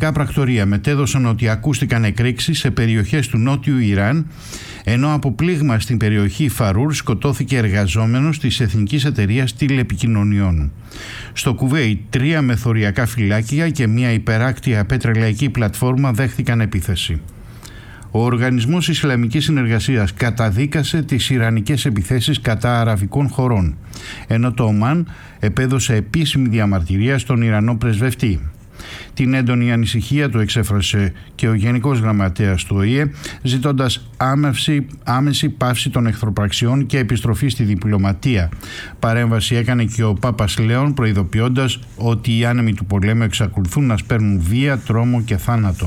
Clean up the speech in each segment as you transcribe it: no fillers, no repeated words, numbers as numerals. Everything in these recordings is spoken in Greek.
πυροσβεστικά πρακτορεία μετέδωσαν ότι ακούστηκαν εκρήξεις σε περιοχές του νότιου Ιράν, ενώ από πλήγμα στην περιοχή Φαρούρ σκοτώθηκε εργαζόμενος της Εθνικής Εταιρείας Τηλεπικοινωνιών. Στο Κουβέιτ 3 μεθοριακά φυλάκια και μια υπεράκτια πετρελαϊκή πλατφόρμα δέχθηκαν επίθεση. Ο Οργανισμός Ισλαμικής Συνεργασίας καταδίκασε τις ιρανικές επιθέσεις κατά αραβικών χωρών, ενώ το Ομάν επέδωσε επίσημη διαμαρτυρία στον Ιρανό πρεσβευτή. Την έντονη ανησυχία του εξέφρασε και ο Γενικός Γραμματέας του ΟΗΕ, ζητώντας άμεση πάυση των εχθροπραξιών και επιστροφή στη διπλωματία. Παρέμβαση έκανε και ο Πάπας Λέων, προειδοποιώντας ότι οι άνεμοι του πολέμου εξακολουθούν να σπέρνουν βία, τρόμο και θάνατο.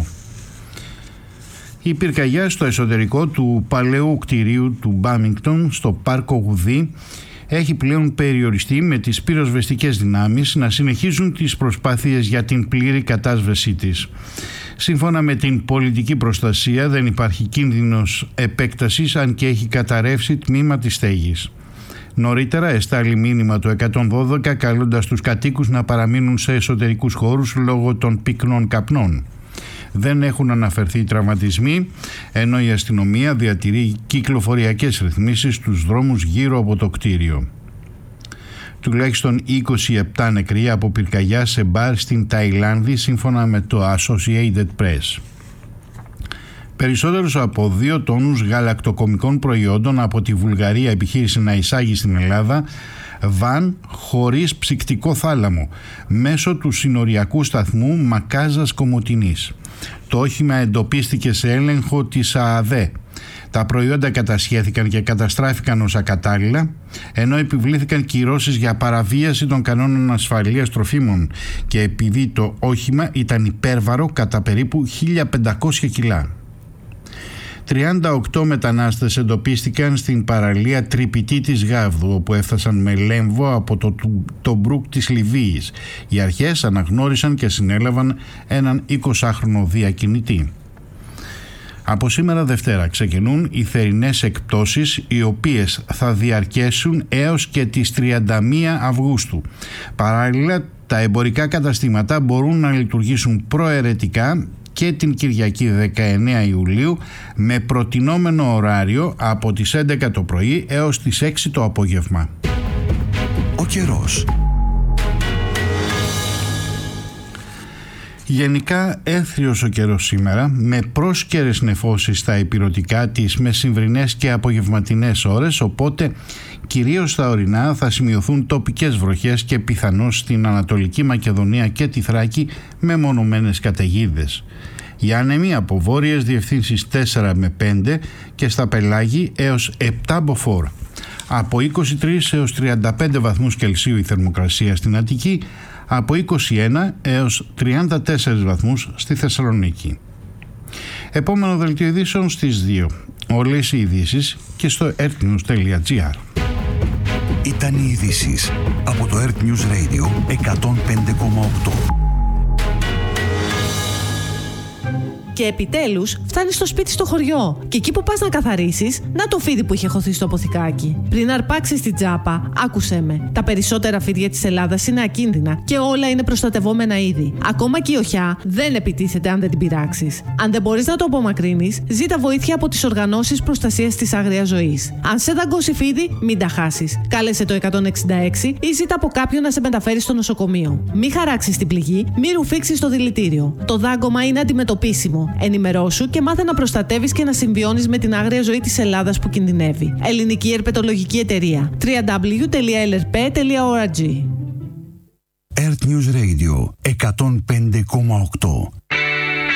Η πυρκαγιά στο εσωτερικό του παλαιού κτηρίου του Μπάμιγκτον στο πάρκο Γουδί έχει πλέον περιοριστεί, με τις πυροσβεστικές δυνάμεις να συνεχίζουν τις προσπάθειες για την πλήρη κατάσβεσή της. Σύμφωνα με την πολιτική προστασία δεν υπάρχει κίνδυνος επέκτασης, αν και έχει καταρρεύσει τμήμα της στέγης. Νωρίτερα εστάλει μήνυμα το 112 καλώντας τους κατοίκους να παραμείνουν σε εσωτερικούς χώρους λόγω των πυκνών καπνών. Δεν έχουν αναφερθεί τραυματισμοί, ενώ η αστυνομία διατηρεί κυκλοφοριακές ρυθμίσεις στους δρόμους γύρω από το κτίριο. Τουλάχιστον 27 νεκροί από πυρκαγιά σε μπαρ στην Ταϊλάνδη, σύμφωνα με το Associated Press. Περισσότερους από 2 τόνους γαλακτοκομικών προϊόντων από τη Βουλγαρία επιχείρησε να εισάγει στην Ελλάδα βαν χωρίς ψυκτικό θάλαμο μέσω του συνοριακού σταθμού Μακάζας Κομοτηνής. Το όχημα εντοπίστηκε σε έλεγχο της ΑΑΔΕ. Τα προϊόντα κατασχέθηκαν και καταστράφηκαν ως ακατάλληλα, ενώ επιβλήθηκαν κυρώσεις για παραβίαση των κανόνων ασφαλείας τροφίμων και επειδή το όχημα ήταν υπέρβαρο κατά περίπου 1.500 κιλά. 38 μετανάστες εντοπίστηκαν στην παραλία Τρυπητή της Γάβδου, όπου έφτασαν με λέμβο από το Μπρουκ της Λιβύης. Οι αρχές αναγνώρισαν και συνέλαβαν έναν 20χρονο διακινητή. Από σήμερα Δευτέρα ξεκινούν οι θερινές εκπτώσεις, οι οποίες θα διαρκέσουν έως και τις 31 Αυγούστου. Παράλληλα, τα εμπορικά καταστήματα μπορούν να λειτουργήσουν προαιρετικά και την Κυριακή 19 Ιουλίου με προτινόμενο ωράριο από τις 11 το πρωί έως τις 6 το απόγευμα. Ο καιρός. Γενικά έθριος ο καιρός σήμερα, με πρόσκαιρες νεφώσεις στα ηπειρωτικά της μεσημβρινές και απογευματινές ώρες, οπότε κυρίως στα ορεινά θα σημειωθούν τοπικές βροχές και πιθανώς στην Ανατολική Μακεδονία και τη Θράκη με μονομένες καταιγίδες. Οι άνεμοι από βόρειες διευθύνσεις 4 με 5 και στα πελάγη έως 7 μποφόρ. Από 23 έως 35 βαθμούς Κελσίου η θερμοκρασία στην Αττική, από 21 έως 34 βαθμούς στη Θεσσαλονίκη. Επόμενο δελτίο ειδήσεων στις 2. Όλες οι ειδήσεις και στο earthnews.gr. Ήταν οι ειδήσεις από το Earth News Radio 105,8. Και επιτέλους φτάνεις στο σπίτι στο χωριό. Και εκεί που πας να καθαρίσεις, να το φίδι που είχε χωθεί στο αποθηκάκι. Πριν αρπάξεις την τσάπα, άκουσέ με. Τα περισσότερα φίδια της Ελλάδας είναι ακίνδυνα και όλα είναι προστατευόμενα είδη. Ακόμα και η οχιά δεν επιτίθεται αν δεν την πειράξεις. Αν δεν μπορείς να το απομακρύνεις, ζήτα βοήθεια από τις οργανώσεις προστασίας της άγριας ζωής. Αν σε δαγκώσει φίδι, μην τα χάσεις. Κάλεσε το 166 ή ζήτα από κάποιον να σε μεταφέρει στο νοσοκομείο. Μην χαράξεις την πληγή, μην ρουφήξεις το δηλητήριο. Το δάγκωμα είναι αντιμετωπίσιμο. Ενημερώσου και μάθε να προστατεύεις και να συμβιώνεις με την άγρια ζωή της Ελλάδας που κινδυνεύει. Ελληνική Ερπετολογική Εταιρεία. www.lrp.org. Earth News Radio 105,8.